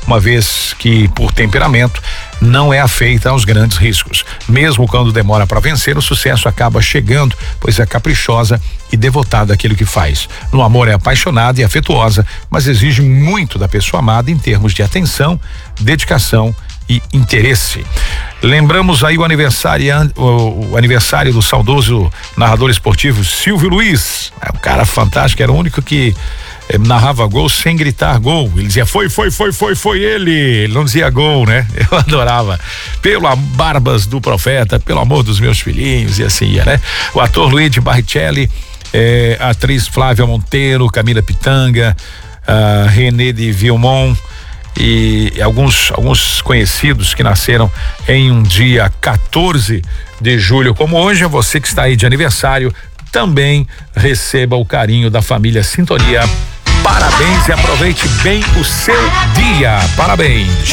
uma vez que, por temperamento, não é afeita aos grandes riscos. Mesmo quando demora para vencer, o sucesso acaba chegando, pois é caprichosa e devotada àquilo que faz. No amor é apaixonada e afetuosa, mas exige muito da pessoa amada em termos de atenção, dedicação e interesse. Lembramos aí o aniversário do saudoso narrador esportivo Silvio Luiz, um cara fantástico, era o único que narrava gol sem gritar gol. Ele dizia foi ele. Ele não dizia gol, né? Eu adorava. Pelo Barbas do Profeta, pelo amor dos meus filhinhos, e assim ia, né? O ator Luigi Barrichelli, a atriz Flávia Monteiro, Camila Pitanga, René de Vilmon e alguns conhecidos que nasceram em um dia 14 de julho, como hoje. Você que está aí de aniversário, também receba o carinho da família Sintonia. Parabéns e aproveite bem o seu dia. Parabéns.